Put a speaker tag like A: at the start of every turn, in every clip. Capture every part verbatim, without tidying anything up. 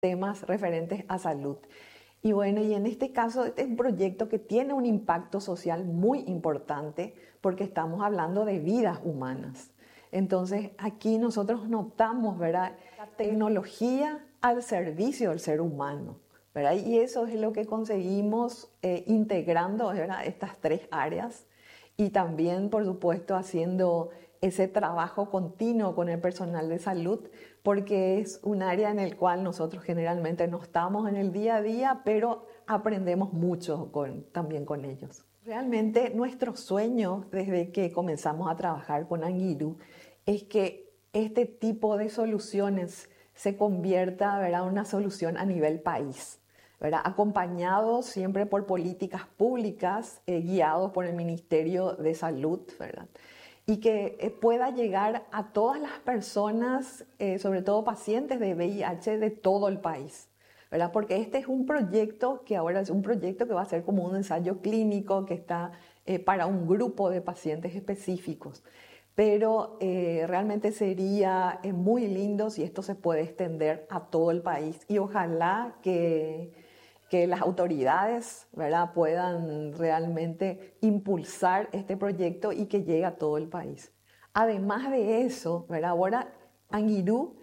A: temas referentes a salud. Y bueno, y en este caso, este es un proyecto que tiene un impacto social muy importante porque estamos hablando de vidas humanas. Entonces, aquí nosotros notamos, ¿verdad?, la tecnología al servicio del ser humano, ¿verdad? Y eso es lo que conseguimos eh, integrando, ¿verdad?, estas tres áreas y también, por supuesto, haciendo ese trabajo continuo con el personal de salud, porque es un área en el cual nosotros generalmente no estamos en el día a día, pero aprendemos mucho con, también con ellos. Realmente nuestro sueño desde que comenzamos a trabajar con Anguirú es que este tipo de soluciones se convierta, ¿verdad?, en una solución a nivel país, ¿verdad?, acompañados siempre por políticas públicas, eh, guiados por el Ministerio de Salud, ¿verdad?, y que eh, pueda llegar a todas las personas, eh, sobre todo pacientes de V I H de todo el país, ¿verdad? Porque este es un proyecto que ahora es un proyecto que va a ser como un ensayo clínico que está eh, para un grupo de pacientes específicos. Pero eh, realmente sería eh, muy lindo si esto se puede extender a todo el país y ojalá que, que las autoridades, ¿verdad?, puedan realmente impulsar este proyecto y que llegue a todo el país. Además de eso, ¿verdad?, ahora Anguirú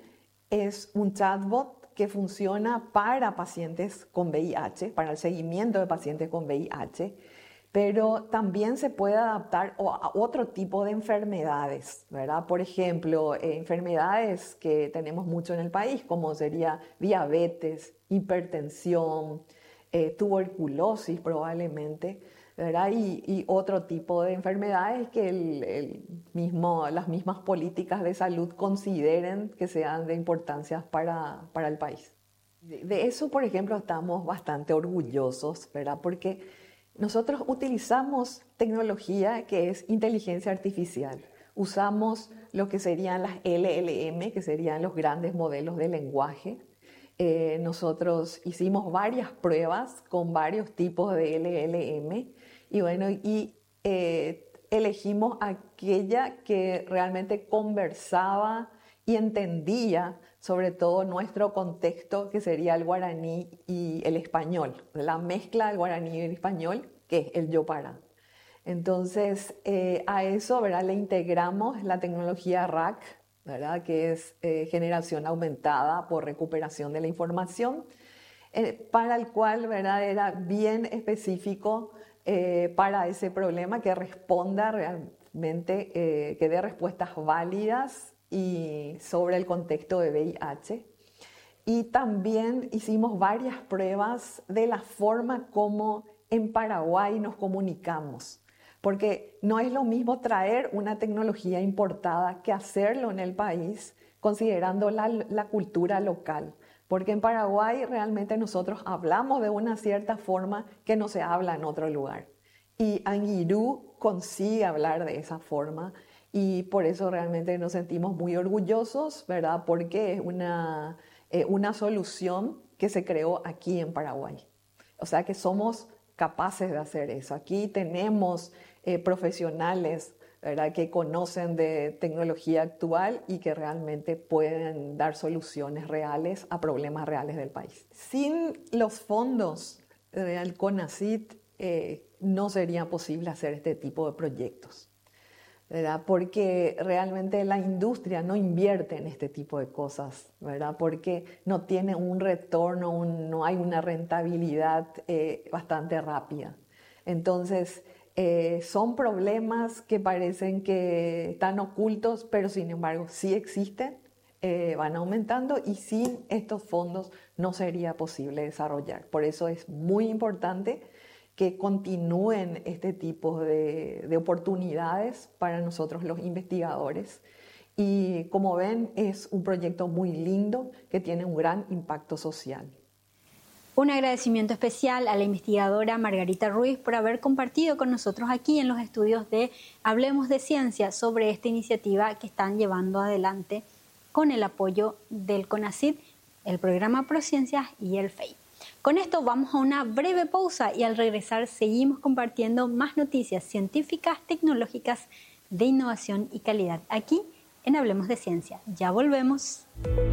A: es un chatbot que funciona para pacientes con V I H, para el seguimiento de pacientes con V I H, pero también se puede adaptar a otro tipo de enfermedades, ¿verdad? Por ejemplo, eh, enfermedades que tenemos mucho en el país, como sería diabetes, hipertensión, eh, tuberculosis probablemente, ¿verdad? Y, y otro tipo de enfermedades que el, el mismo, las mismas políticas de salud consideren que sean de importancia para, para el país. De, de eso, por ejemplo, estamos bastante orgullosos, ¿verdad? Porque nosotros utilizamos tecnología que es inteligencia artificial. Usamos lo que serían las L L M, que serían los grandes modelos de lenguaje. Eh, nosotros hicimos varias pruebas con varios tipos de L L M y bueno, y eh, elegimos aquella que realmente conversaba y entendía sobre todo nuestro contexto, que sería el guaraní y el español, la mezcla del guaraní y el español, que es el Yopara. Entonces, eh, a eso, ¿verdad?, le integramos la tecnología R A C, ¿verdad?, que es eh, generación aumentada por recuperación de la información, eh, para el cual, ¿verdad?, era bien específico eh, para ese problema, que responda realmente, eh, que dé respuestas válidas y sobre el contexto de V I H. Y también hicimos varias pruebas de la forma como en Paraguay nos comunicamos, porque no es lo mismo traer una tecnología importada que hacerlo en el país, considerando la, la cultura local. Porque en Paraguay realmente nosotros hablamos de una cierta forma que no se habla en otro lugar. Y Anguirú consigue hablar de esa forma. Y por eso realmente nos sentimos muy orgullosos, ¿verdad? Porque es una, eh, una solución que se creó aquí en Paraguay. O sea que somos capaces de hacer eso. Aquí tenemos eh, profesionales, ¿verdad?, que conocen de tecnología actual y que realmente pueden dar soluciones reales a problemas reales del país. Sin los fondos del CONACYT eh, no sería posible hacer este tipo de proyectos, ¿verdad? Porque realmente la industria no invierte en este tipo de cosas, ¿verdad? Porque no tiene un retorno, un, no hay una rentabilidad eh, bastante rápida. Entonces, eh, son problemas que parecen que están ocultos, pero sin embargo sí existen, eh, van aumentando y sin estos fondos no sería posible desarrollar. Por eso es muy importante que continúen este tipo de, de oportunidades para nosotros los investigadores. Y como ven, es un proyecto muy lindo que tiene un gran impacto social.
B: Un agradecimiento especial a la investigadora Margarita Ruiz por haber compartido con nosotros aquí en los estudios de Hablemos de Ciencia sobre esta iniciativa que están llevando adelante con el apoyo del CONACYT, el programa Prociencias y el F E I. Con esto vamos a una breve pausa y al regresar seguimos compartiendo más noticias científicas, tecnológicas, de innovación y calidad aquí en Hablemos de Ciencia. Ya volvemos.